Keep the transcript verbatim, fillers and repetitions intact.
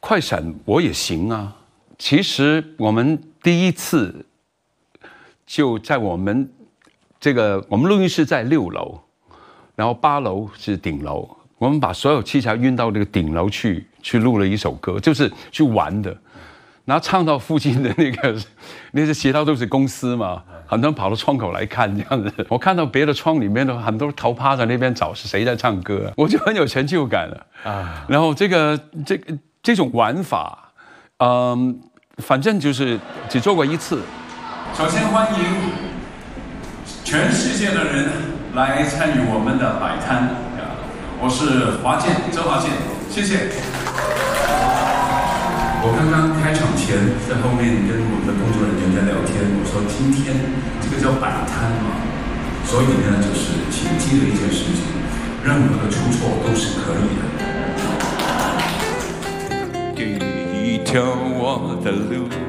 快闪我也行啊。其实我们第一次就在我们这个我们录音室在六楼，然后八楼是顶楼，我们把所有器材运到那个顶楼去，去录了一首歌，就是去玩的。然后唱到附近的那个那些其他都是公司嘛，很多人跑到窗口来看这样子。我看到别的窗里面的很多头趴在那边找是谁在唱歌，我就很有成就感了啊。然后这个这个这种玩法，嗯，反正就是只做过一次。 首先欢迎全世界的人来参与我们的摆摊，我是华健，周华健，谢谢。我刚刚开场前在后面跟我们的工作人员在聊天，我说今天这个叫摆摊嘛，所以呢就是请记得一件事情，任何的出错都是可以的。给一条我的路。